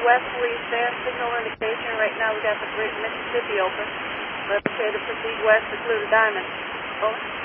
west police there. Signal indication. Right now we got the bridge Mississippi open. Let's say to proceed west to Blue Diamond. Over.